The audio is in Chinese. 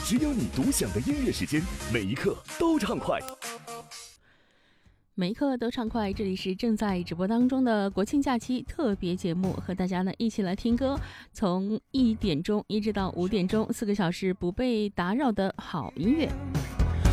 只有你独享的音乐时间，每一刻都畅快。 每一刻都畅快，这里是正在直播当中的国庆假期特别节目，和大家呢一起来听歌，从1点钟一直到5点钟，4个小时不被打扰的好音乐。